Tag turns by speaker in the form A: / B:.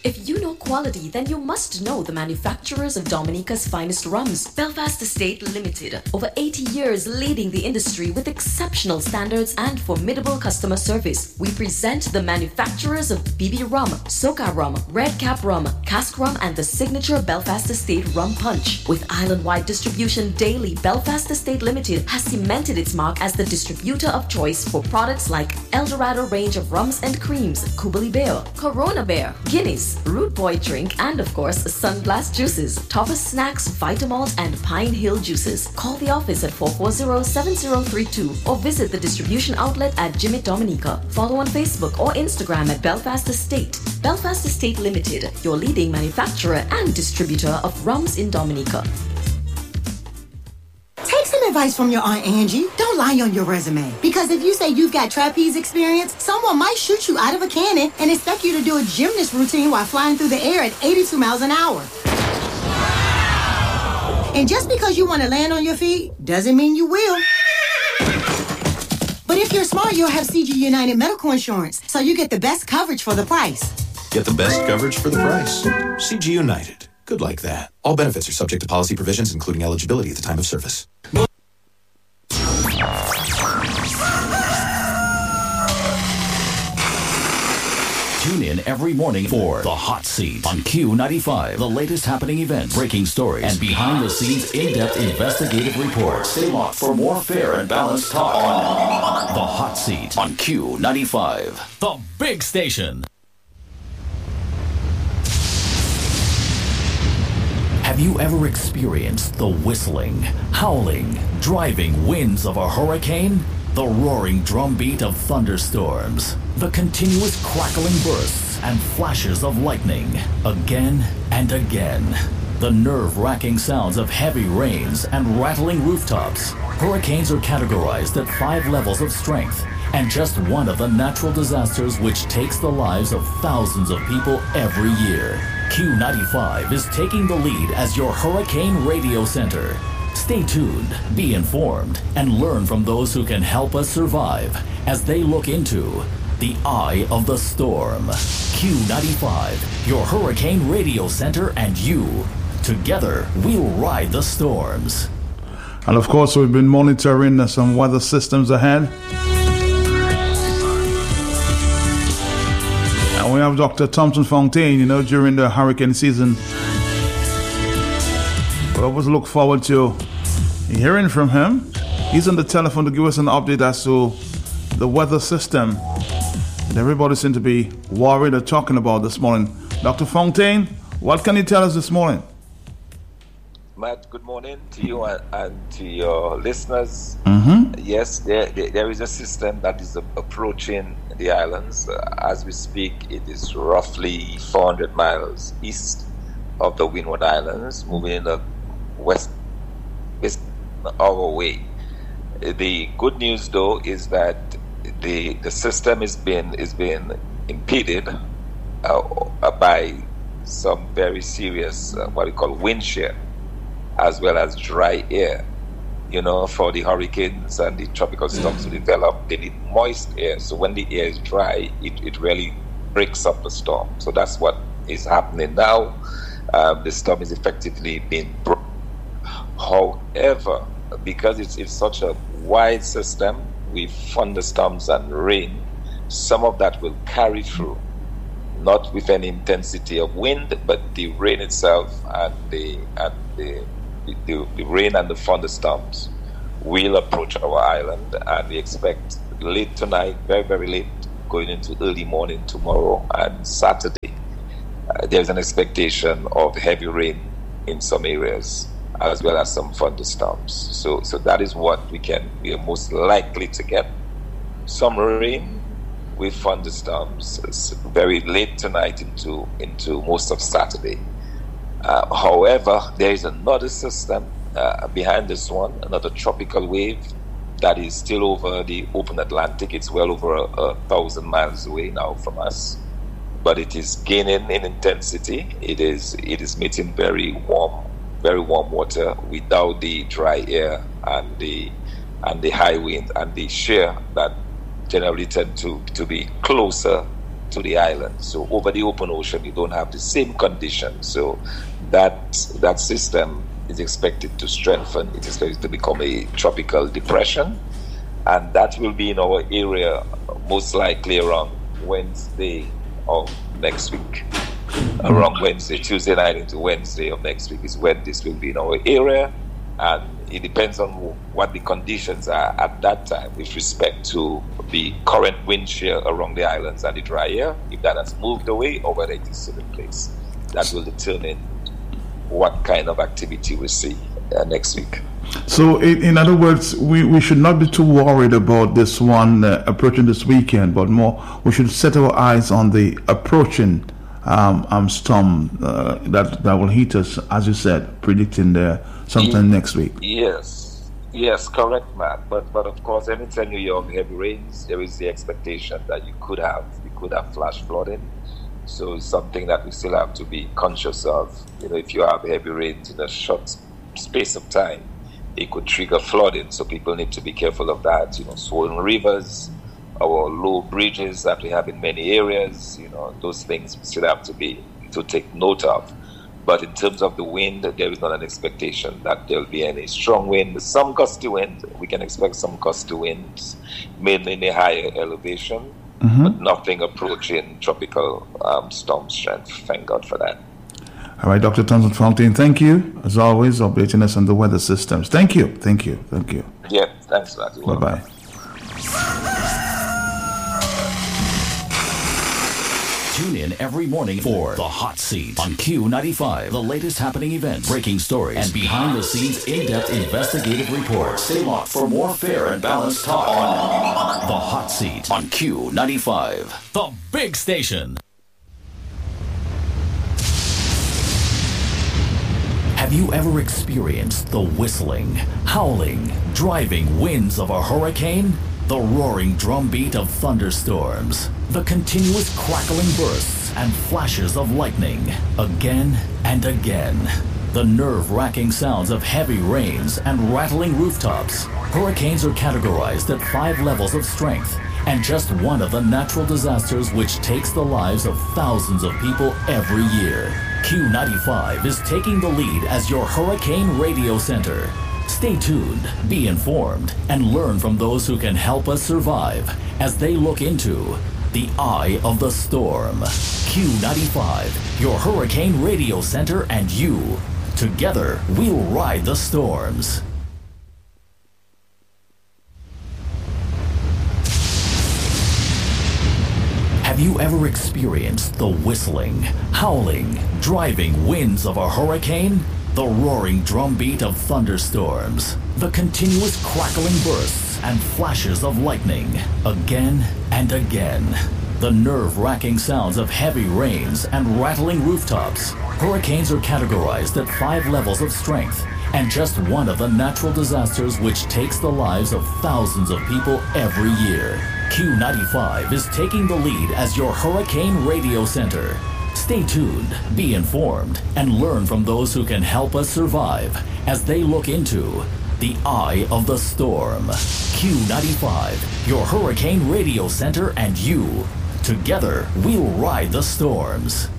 A: If you know quality, then you must know the manufacturers of Dominica's finest rums. Belfast Estate Limited. Over 80 years leading the industry with exceptional standards and formidable customer service. We present the manufacturers of BB Rum, Soca Rum, Red Cap Rum, Cask Rum, and the signature Belfast Estate Rum Punch. With island-wide distribution daily, Belfast Estate Limited has cemented its mark as the distributor of choice for products like Eldorado range of rums and creams, Kubali Bear, Corona Bear, Guinness, Root Boy drink, and of course, Sunblast juices, Topper Snacks, Vitamalt, and Pine Hill juices. Call the office at 440-7032 or visit the distribution outlet at Jimmy Dominica. Follow on Facebook or Instagram at Belfast Estate. Belfast Estate Limited, your leading manufacturer and distributor of rums in Dominica.
B: Take some advice from your Aunt Angie. Don't lie on your resume. Because if you say you've got trapeze experience, someone might shoot you out of a cannon and expect you to do a gymnast routine while flying through the air at 82 miles an hour. And just because you want to land on your feet doesn't mean you will. But if you're smart, you'll have CG United Medical Insurance, so you get the best coverage for the price.
C: Get the best coverage for the price. CG United. Good like that. All benefits are subject to policy provisions, including eligibility at the time of service.
D: Tune in every morning for The Hot Seat on Q95. The latest happening events, breaking stories, and behind-the-scenes in-depth investigative reports. Stay locked for more fair and balanced talk on The Hot Seat on Q95. The big station. Have you ever experienced the whistling, howling, driving winds of a hurricane? The roaring drumbeat of thunderstorms, the continuous crackling bursts and flashes of lightning, again and again. The nerve-wracking sounds of heavy rains and rattling rooftops. Hurricanes are categorized at 5 levels of strength, and just one of the natural disasters which takes the lives of thousands of people every year. Q95 is taking the lead as your hurricane radio center. Stay tuned, be informed, and learn from those who can help us survive as they look into the eye of the storm. Q95, your hurricane radio center, and you. Together, we'll ride the storms.
E: And of course, we've been monitoring some weather systems ahead. And we have Dr. Thompson Fontaine, during the hurricane season. We always look forward to hearing from him. He's on the telephone to give us an update as to the weather system that everybody seems to be worried or talking about this morning. Dr. Fontaine, what can you tell us this morning?
F: Matt, good morning to you and to your listeners.
E: Mm-hmm.
F: Yes, there is a system that is approaching the islands. As we speak, it is roughly 400 miles east of the Windward Islands, moving in the west our way. The good news, though, is that the system is being impeded by some very serious what we call wind shear, as well as dry air. For the hurricanes and the tropical storms to develop, they need moist air. So when the air is dry, it really breaks up the storm. So that's what is happening now. The storm is effectively being broken. However, because it's such a wide system with thunderstorms and rain, some of that will carry through, not with any intensity of wind, but the rain itself and the rain and the thunderstorms will approach our island, and we expect late tonight, very, very late, going into early morning tomorrow and Saturday. There's an expectation of heavy rain in some areas, as well as some thunderstorms. So that is what we are most likely to get. Some rain with thunderstorms very late tonight into most of Saturday. However, there is another system behind this one, another tropical wave that is still over the open Atlantic. It's well over 1,000 miles away now from us, but it is gaining in intensity. It is meeting very warm water without the dry air and the high wind and the shear that generally tend to be closer to the island. So over the open ocean, you don't have the same conditions. So that system is expected to strengthen. It's expected to become a tropical depression, and that will be in our area most likely around Wednesday of next week. Around Wednesday, Tuesday night into Wednesday of next week is when this will be in our area, and it depends on what the conditions are at that time with respect to the current wind shear around the islands and the dry air, if that has moved away or whether it is still in place. That will determine what kind of activity we see next week.
E: So, in other words, we should not be too worried about this one approaching this weekend, but more we should set our eyes on the approaching storm that will hit us, as you said, predicting sometime next week.
F: Yes, correct, Matt. But of course, anytime you have heavy rains, there is the expectation that you could have flash flooding. So it's something that we still have to be conscious of. If you have heavy rains in a short space of time, it could trigger flooding. So people need to be careful of that. Swollen rivers, our low bridges that we have in many areas, those things we still have to take note of. But in terms of the wind, there is not an expectation that there will be any strong wind. Some gusty wind, we can expect some gusty winds, mainly in the higher elevation, but nothing approaching tropical storm strength. Thank God for that.
E: All right, Dr. Thompson Fontaine, thank you, as always, updating us on the weather systems. Thank you.
F: Yeah, thanks, Matthew.
E: Bye-bye.
D: Tune in every morning for The Hot Seat on Q95. The latest happening events, breaking stories, and behind-the-scenes in-depth investigative reports. Stay locked for more fair and balanced talk on The Hot Seat on Q95. The big station. Have you ever experienced the whistling, howling, driving winds of a hurricane? The roaring drumbeat of thunderstorms, the continuous crackling bursts and flashes of lightning, again and again. The nerve-wracking sounds of heavy rains and rattling rooftops. Hurricanes are categorized at 5 levels of strength, and just one of the natural disasters which takes the lives of thousands of people every year. Q95 is taking the lead as your hurricane radio center. Stay tuned, be informed, and learn from those who can help us survive as they look into the eye of the storm. Q95, your hurricane radio center, and you. Together, we'll ride the storms. Have you ever experienced the whistling, howling, driving winds of a hurricane? The roaring drumbeat of thunderstorms, the continuous crackling bursts and flashes of lightning, again and again. The nerve-wracking sounds of heavy rains and rattling rooftops. Hurricanes are categorized at 5 levels of strength, and just one of the natural disasters which takes the lives of thousands of people every year. Q95 is taking the lead as your hurricane radio center. Stay tuned, be informed, and learn from those who can help us survive as they look into the eye of the storm. Q95, your hurricane radio center, and you. Together, we'll ride the storms.